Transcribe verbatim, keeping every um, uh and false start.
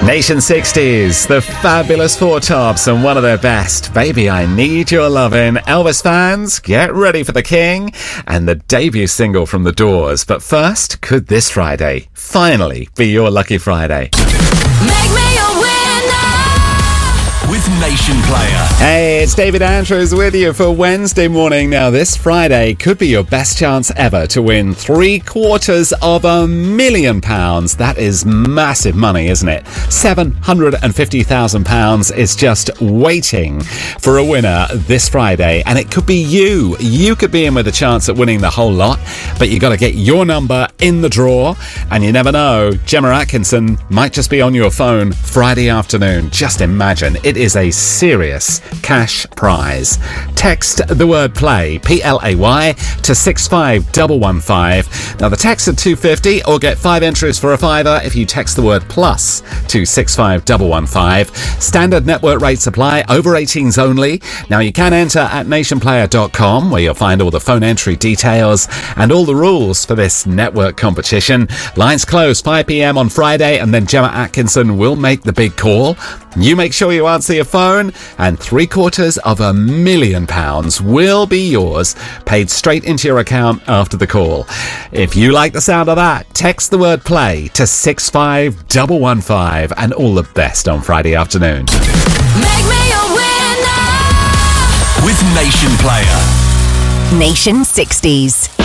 Nation sixties, the fabulous Four Tops and one of their best, Baby I Need Your Lovin'. Elvis fans, get ready for the King and the debut single from The Doors. But first, could this Friday finally be your lucky Friday? Make me a winner with Nation Player. Hey, it's David Andrews with you for Wednesday morning. Now, this Friday could be your best chance ever to win three quarters of a million pounds. That is massive money, isn't it? seven hundred fifty thousand pounds is just waiting for a winner this Friday. And it could be you. You could be in with a chance at winning the whole lot, but you got to get your number in the draw. And you never know, Gemma Atkinson might just be on your phone Friday afternoon. Just imagine. It is a serious cash prize. Text the word play, P L A Y, to six five one one five. Now the text at two fifty, or get five entries for a fiver if you text the word plus to six five one one five. Standard network rates apply, over eighteens only. Now you can enter at nation player dot com, where you'll find all the phone entry details and all the rules for this network competition. Lines close five p.m. on Friday, and then Gemma Atkinson will make the big call. You make sure you answer your phone, and three quarters of a million pounds will be yours, paid straight into your account after the call. If you like the sound of that, text the word play to six five one one five, and all the best on Friday afternoon. Make me a winner with Nation Player. Nation sixties.